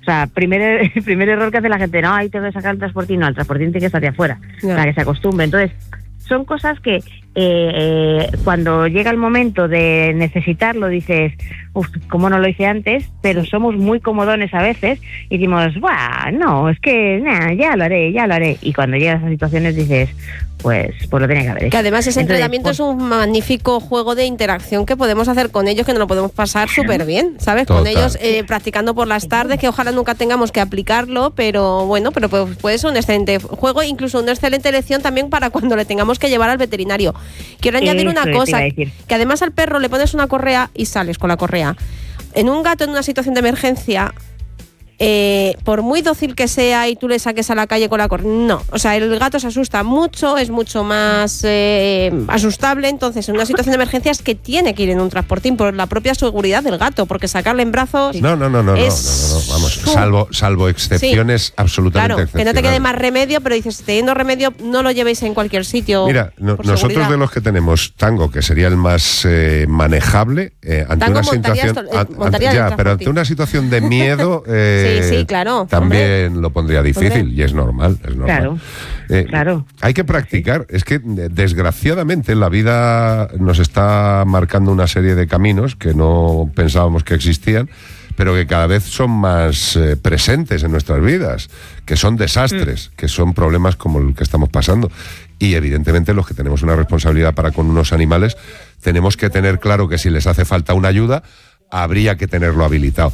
O sea, primer error que hace la gente, no, ahí tengo que sacar el transportín, no, el transportín tiene que estar de afuera, para que se acostumbre. Entonces, son cosas que cuando llega el momento de necesitarlo dices, ¿cómo no lo hice antes? Pero somos muy comodones a veces y decimos, ¡buah! No, es que ya lo haré. Y cuando llegas a esas situaciones dices, pues lo tenía que haber hecho. Que además ese entrenamiento es un magnífico juego de interacción que podemos hacer con ellos, que nos lo podemos pasar súper bien, ¿sabes? Total. Con ellos practicando por las tardes, que ojalá nunca tengamos que aplicarlo, pero bueno, pero puede ser un excelente juego, incluso una excelente lección también para cuando le tengamos que llevar al veterinario. Quiero añadir una cosa, que además al perro le pones una correa y sales con la correa. En un gato en una situación de emergencia, por muy dócil que sea y tú le saques a la calle con la correa, no, o sea, el gato se asusta mucho, es mucho más asustable. Entonces en una situación de emergencia es que tiene que ir en un transportín por la propia seguridad del gato, porque sacarle en brazos no, vamos, salvo excepciones, absolutamente claro, que no te quede más remedio, pero dices, teniendo remedio no lo llevéis en cualquier sitio. Mira, nosotros seguridad. De los que tenemos Tango, que sería el más manejable, ante Tango una situación pero ante una situación de miedo sí, claro. También hombre. Lo pondría difícil, hombre. Y es normal. Claro, claro. Hay que practicar. Es que, desgraciadamente, la vida nos está marcando una serie de caminos que no pensábamos que existían, pero que cada vez son más presentes en nuestras vidas, que son desastres, que son problemas como el que estamos pasando. Y, evidentemente, los que tenemos una responsabilidad para con unos animales, tenemos que tener claro que si les hace falta una ayuda, habría que tenerlo habilitado.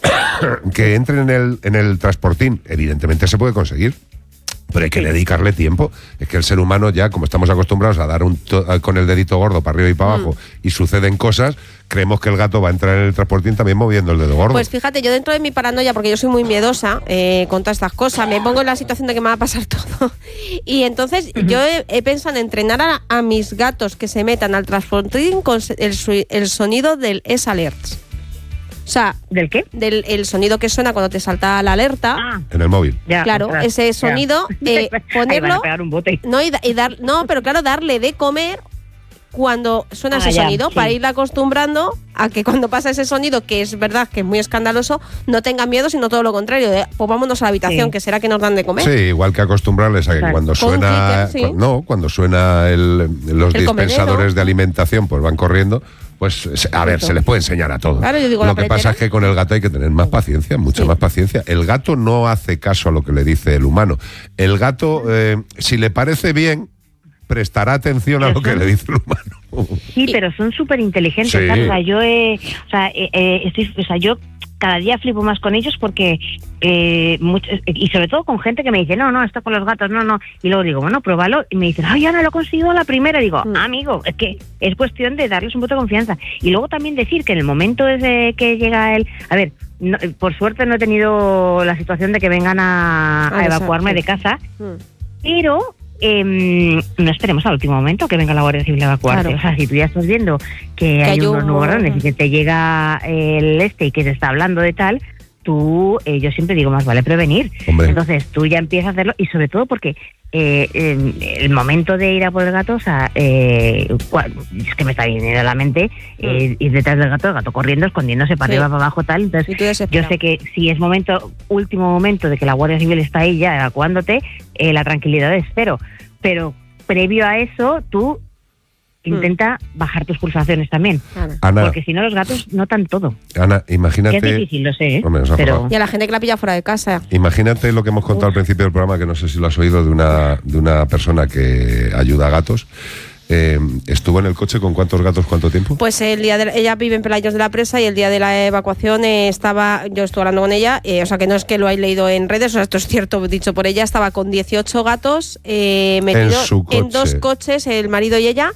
Que entren en el transportín, evidentemente se puede conseguir, pero hay que dedicarle tiempo. Es que el ser humano ya, como estamos acostumbrados a dar con el dedito gordo para arriba y para abajo, y suceden cosas, creemos que el gato va a entrar en el transportín también moviendo el dedo gordo. Pues fíjate, yo dentro de mi paranoia, porque yo soy muy miedosa con todas estas cosas, me pongo en la situación de que me va a pasar todo. Y entonces yo he pensado en entrenar a mis gatos que se metan al transportín con el sonido del S-Alerts. O sea, ¿del qué? El sonido que suena cuando te salta la alerta. En el móvil. Ya, claro, ese sonido, ponerlo. Ahí van a pegar un bote. Pero claro, darle de comer cuando suena ese sonido, para irle acostumbrando a que cuando pasa ese sonido, que es verdad que es muy escandaloso, no tenga miedo, sino todo lo contrario, pues vámonos a la habitación, que será que nos dan de comer. Sí, igual que acostumbrarles a que cuando suena cuando suena los dispensadores de alimentación, pues van corriendo. Pues, a ver, se les puede enseñar a todos. Claro, yo digo, lo que pasa es que con el gato hay que tener más paciencia, mucha más paciencia. El gato no hace caso a lo que le dice el humano. El gato, si le parece bien, prestará atención a lo que le dice el humano. Sí, pero son súper inteligentes. Sí. Yo cada día flipo más con ellos porque y sobre todo con gente que me dice, no, esto con los gatos, no. Y luego digo, bueno, pruébalo. Y me dicen, ya no lo he conseguido a la primera. Y digo, amigo, es que es cuestión de darles un voto de confianza. Y luego también decir que en el momento desde que llega él, a ver, por suerte no he tenido la situación de que vengan a evacuarme de casa, pero no esperemos al último momento que venga la Guardia Civil a evacuarte. Claro. O sea, si tú ya estás viendo que hay unos nubarrones y que te llega el y que se está hablando de tal, yo siempre digo, más vale prevenir. Hombre. Entonces tú ya empiezas a hacerlo, y sobre todo porque el momento de ir a por el gato, o sea, es que me está viniendo a la mente ir detrás del gato, el gato corriendo, escondiéndose para arriba, para abajo, tal. Entonces yo sé que si es último momento de que la Guardia Civil está ahí ya evacuándote, la tranquilidad es cero. Pero previo a eso, tú intenta bajar tus pulsaciones también. Ana, porque si no, los gatos notan todo. Ana, imagínate. Que es difícil, lo sé, Hombre, pero... Y a la gente que la pilla fuera de casa. Imagínate lo que hemos contado al principio del programa, que no sé si lo has oído, de una persona que ayuda a gatos. ¿Estuvo en el coche con cuántos gatos, cuánto tiempo? Pues ella vive en Pelayos de la Presa, y el día de la evacuación yo estuve hablando con ella, o sea, que no es que lo hayáis leído en redes, o sea, esto es cierto, dicho por ella, estaba con 18 gatos metidos en 2 coches, el marido y ella,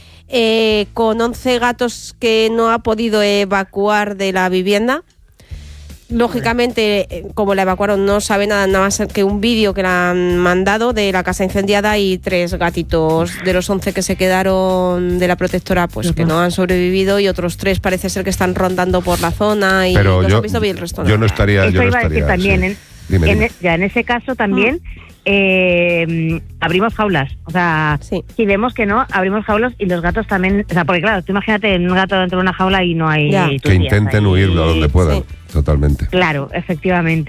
con 11 gatos que no ha podido evacuar de la vivienda. Lógicamente, como la evacuaron, no sabe nada más que un vídeo que le han mandado de la casa incendiada, y 3 gatitos de los 11 que se quedaron de la protectora, pues que no han sobrevivido, y otros 3 parece ser que están rondando por la zona, y pero los han visto bien el resto. Yo no estaría. Eso iba a decir también. Sí. Dime. Ya en ese caso también abrimos jaulas. O sea, si vemos que no, abrimos jaulas, y los gatos también. O sea, porque claro, tú imagínate un gato dentro de una jaula y no hay. Que intenten huir a donde puedan. Totalmente. Claro, efectivamente.